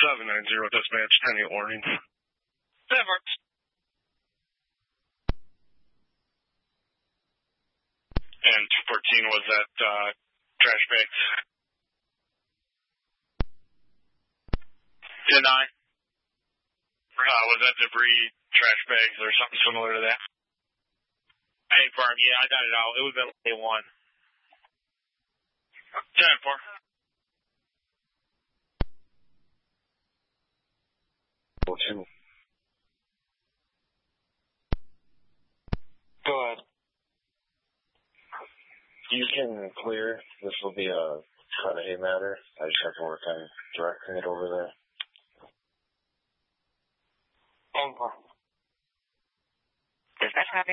790 dispatch, 10-8 warning. That works. And 214 was that trash bag? Deny. Was that debris, trash bags, or something similar to that? Hey, Farm, yeah, I got it out. It was at A1. 10-4. Two. Go ahead. You can clear. This will be a cut of hay matter. I just have to work on directing it over there. Dispatch, copy.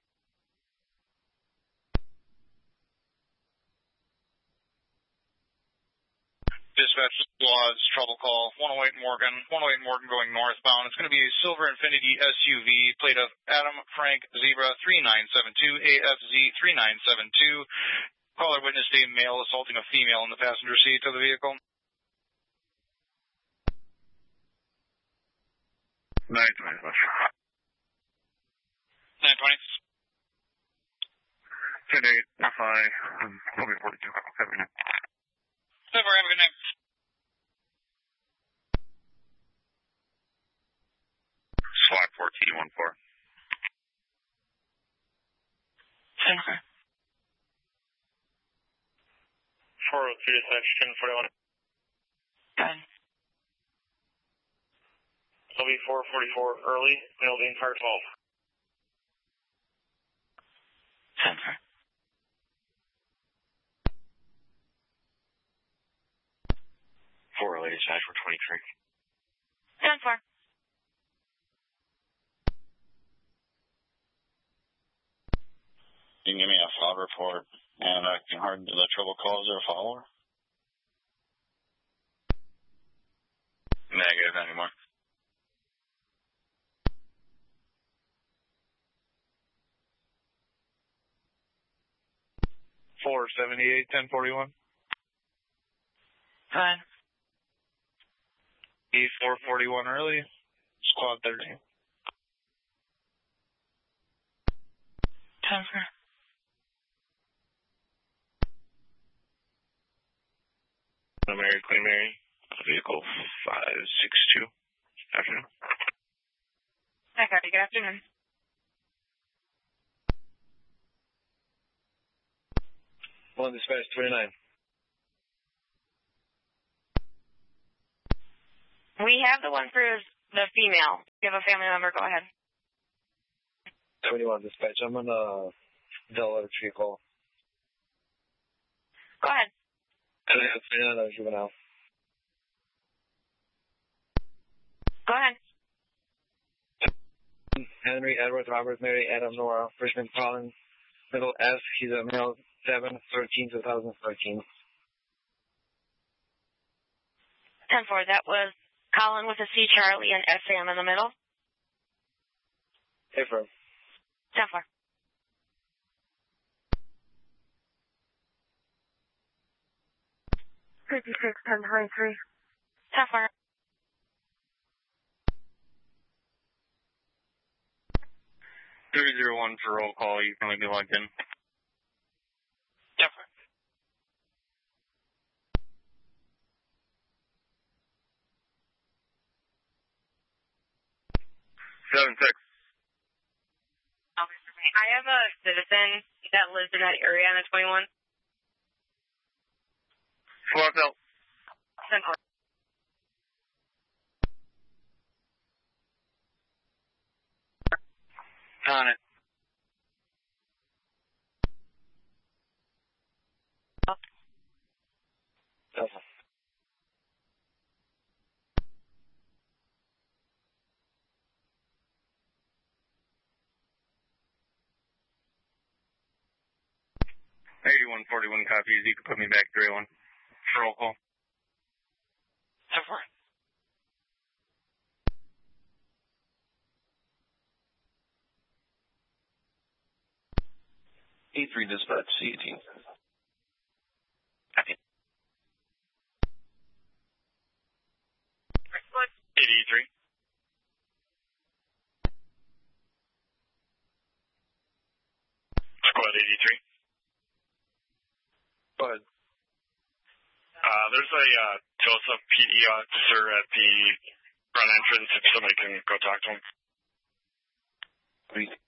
Dispatch was trouble call. 108 Morgan. 108 Morgan going northbound. It's going to be a silver Infiniti SUV, plate of Adam Frank Zebra 3972, AFZ 3972. Caller witnessed a male assaulting a female in the passenger seat of the vehicle. 920. 920. 10-8, FI, 42. Have a good night. Have a good night. SWAT 1414. 10-4. 403 dispatch 1041. Go ahead. LB 444 early, building car 12. 10-4. 4 early dispatch for 23. 10-4. You can give me a file report, and I can hard the trouble call. Is there a follower? Negative, not anymore. $478, 1041. Go ahead. E441 early, squad 13. 10-4. Mary, Queen Mary, vehicle 562. Afternoon. Hi, Cardi. Good afternoon. One dispatch 29. We have the one for the female. If you have a family member, go ahead. 21 dispatch. I'm on Delaware tree call. Go ahead. 29 juvenile. Go ahead. Henry, Edward, Robert, Mary, Adam, Nora, first name Colin, middle S, he's a male, 7/13/2013. 10-4. That was Colin with a C, Charlie, and Sam in the middle. Hey, firm. 10-4. 56-10-23. 10-4. 301 for roll call. You can only be logged in. 10-4. 7-6. I have a citizen that lives in that area on the 21. Swap out. 10-4. On it. Okay. $8141 copies. You can put me back to one for roll call. 10-4. E3 dispatch, C18. Copy. 83. Squad 83. Go ahead. There's a Tulsa PD officer at the front entrance if somebody can go talk to him.